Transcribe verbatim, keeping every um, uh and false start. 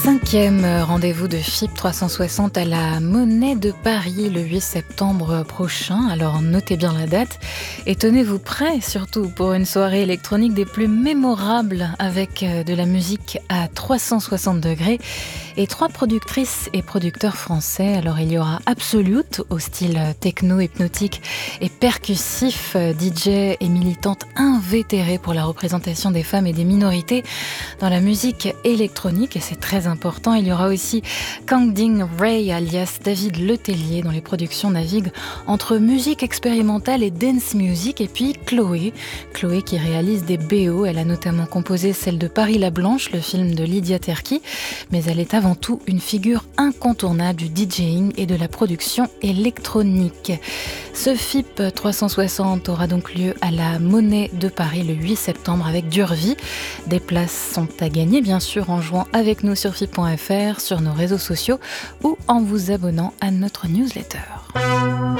Cinquième rendez-vous de F I P trois cent soixante à la Monnaie de Paris le huit septembre prochain. Alors notez bien la date et tenez-vous prêts surtout pour une soirée électronique des plus mémorables avec de la musique à trois cent soixante degrés et trois productrices et producteurs français. Alors il y aura Absolute au style techno, hypnotique et percussif, D J et militante invétérée pour la représentation des femmes et des minorités dans la musique électronique, et c'est très important. Il y aura aussi Kang Ding Ray alias David Letellier dont les productions naviguent entre musique expérimentale et dance music, et puis Chloé Chloé qui réalise des B O. Elle a notamment composé celle de Paris la Blanche, le film de Lydia Terky, mais elle est avant tout une figure incontournable du DJing et de la production électronique. Ce F I P trois cent soixante aura donc lieu à la Monnaie de Paris le huit septembre avec Durvi. Des places sont à gagner bien sûr en jouant avec nous sur F I P point F R, sur nos réseaux sociaux ou en vous abonnant à notre newsletter.